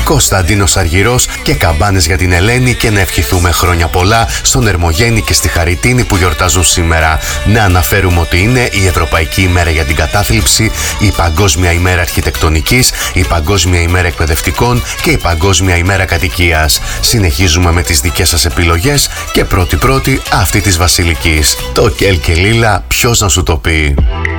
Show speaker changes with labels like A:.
A: Κωνσταντίνος Αργυρός και καμπάνες για την Ελένη και να ευχηθούμε χρόνια πολλά στον Ερμογένη και στη Χαριτίνη που γιορτάζουν σήμερα. Να αναφέρουμε ότι είναι η Ευρωπαϊκή ημέρα για την κατάθλιψη, η Παγκόσμια ημέρα αρχιτεκτονικής, η Παγκόσμια ημέρα εκπαιδευτικών και η Παγκόσμια ημέρα κατοικίας. Συνεχίζουμε με τις δικές σας επιλογές και πρώτη αυτή της Βασιλικής. Το Κέλ και Λίλα, ποιος να σου το πει.